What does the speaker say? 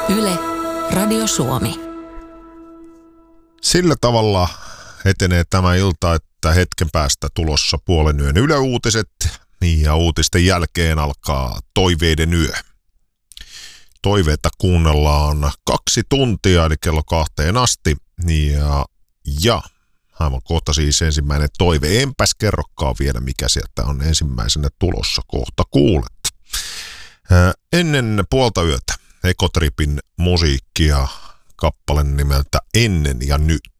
Yle, Radio Suomi. Sillä tavalla etenee tämä ilta, että hetken päästä tulossa puolen yön Yle Uutiset ja uutisten jälkeen alkaa Toiveiden yö. Toiveita kuunnellaan 2 tuntia, eli kello 2 asti. Ja aivan kohta siis ensimmäinen toive. Enpäs kerrokaan vielä, mikä sieltä on ensimmäisenä tulossa. Kohta kuulet. Ennen puolta yötä Ekotripin musiikkia, kappale nimeltä Ennen ja nyt.